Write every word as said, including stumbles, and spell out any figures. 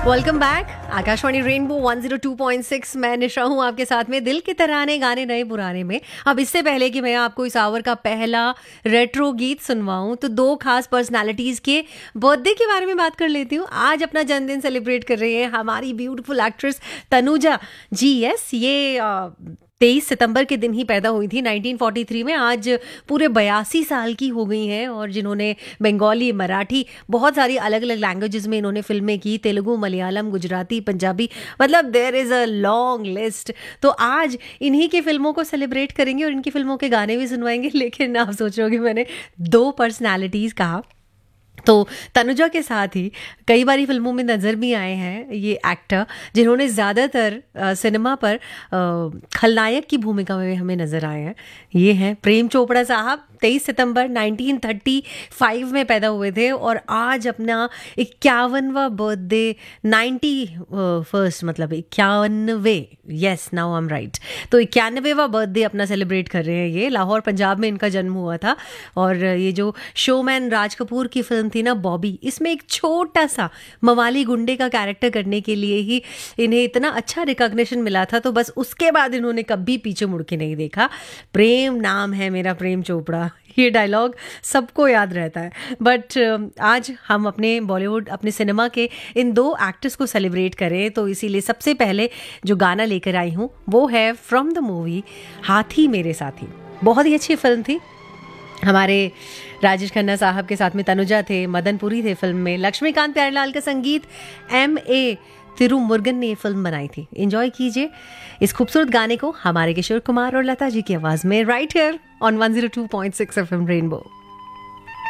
Welcome back Akashvani rainbow one zero two point six. मैं निशा हूँ आपके साथ में दिल के तराने गाने नए पुराने में। अब इससे पहले कि मैं आपको इस आवर का पहला रेट्रो गीत सुनवाऊं तो दो खास पर्सनालिटीज़ के बर्थडे के बारे में बात कर लेती हूँ। आज अपना जन्मदिन सेलिब्रेट कर रही है हमारी ब्यूटीफुल एक्ट्रेस तनुजा जी। यस, ये आ, तेईस सितंबर के दिन ही पैदा हुई थी नाइनटीन फोर्टी थ्री में। आज पूरे बयासी साल की हो गई हैं और जिन्होंने बंगाली, मराठी, बहुत सारी अलग अलग लैंग्वेजेस में इन्होंने फिल्में की, तेलुगु, मलयालम, गुजराती, पंजाबी, मतलब there is a long list. तो आज इन्हीं की फिल्मों को सेलिब्रेट करेंगे और इनकी फिल्मों के गाने भी सुनवाएंगे। लेकिन आप सोचोगे मैंने दो पर्सनैलिटीज़ कहा, तो तनुजा के साथ ही कई बारी फिल्मों में नज़र भी आए हैं ये एक्टर, जिन्होंने ज़्यादातर सिनेमा पर आ, खलनायक की भूमिका में हमें नज़र आए हैं। ये हैं प्रेम चोपड़ा साहब। तेईस सितंबर नाइनटीन थर्टी फाइव में पैदा हुए थे और आज अपना इक्यावनवा बर्थडे, नाइन्टी फर्स्ट मतलब इक्यानवे, yes now I am right, तो इक्यानवेवा बर्थडे अपना सेलिब्रेट कर रहे हैं ये। लाहौर पंजाब में इनका जन्म हुआ था और ये जो शोमैन राज कपूर की फिल्म थी ना बॉबी, इसमें एक छोटा सा मवाली गुंडे का कैरेक्टर करने के लिए ही इन्हें इतना अच्छा रिकॉग्निशन मिला था, तो बस उसके बाद इन्होंने कभी पीछे मुड़ के नहीं देखा। प्रेम नाम है मेरा प्रेम चोपड़ा, ये डायलॉग सबको याद रहता है। बट आज हम अपने बॉलीवुड, अपने सिनेमा के इन दो एक्टर्स को सेलिब्रेट करें, तो इसीलिए सबसे पहले जो गाना लेकर आई हूँ वो है फ्रॉम द मूवी हाथी मेरे साथी। बहुत ही अच्छी फिल्म थी। हमारे राजेश खन्ना साहब के साथ में तनुजा थे, मदन पुरी थे फिल्म में, लक्ष्मीकांत प्यारेलाल का संगीत, एम ए तिरुमुरुगन ने ये फिल्म बनाई थी। एंजॉय कीजिए इस खूबसूरत गाने को हमारे किशोर कुमार और लता जी की आवाज में, right here on one zero two point six FM rainbow.